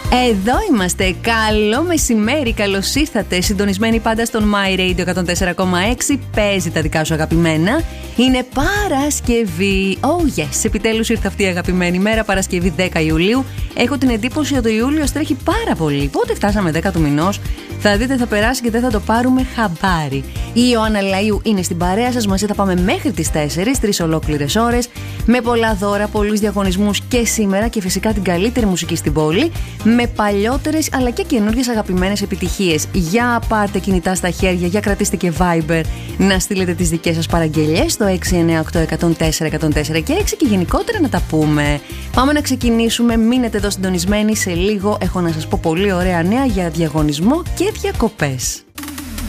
Εδώ είμαστε. Καλό μεσημέρι, καλώς ήρθατε. Συντονισμένοι πάντα στον My Radio 104,6. Παίζει τα δικά σου αγαπημένα. Είναι Παρασκευή. Oh yes, επιτέλους ήρθε αυτή η αγαπημένη μέρα, Παρασκευή 10 Ιουλίου. Έχω την εντύπωση ότι ο Ιούλιος τρέχει πάρα πολύ. Πότε φτάσαμε 10 του μηνός? Θα δείτε, θα περάσει και δεν θα το πάρουμε χαμπάρι. Η Ιωάννα Λαΐου είναι στην παρέα σας. Μαζί θα πάμε μέχρι τις 4, 3 ολόκληρες ώρες. Με πολλά δώρα, πολλούς διαγωνισμούς και σήμερα και φυσικά την καλύτερη μουσική στην πόλη. Με παλιότερες αλλά και καινούργιες αγαπημένες επιτυχίες. Για πάρτε κινητά στα χέρια, για κρατήστε και Viber να στείλετε τις δικές σας παραγγελίες στο 698-104-104 και 6 και γενικότερα να τα πούμε. Πάμε να ξεκινήσουμε. Μείνετε εδώ συντονισμένοι. Σε λίγο έχω να σας πω πολύ ωραία νέα για διαγωνισμό και διακοπές.